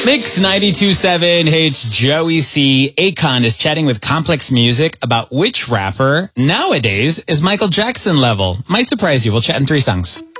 Mix 92.7. Hey, it's Joey C. Akon is chatting with Complex Music about which rapper nowadays is Michael Jackson level. Might surprise you. We'll chat in 3 songs.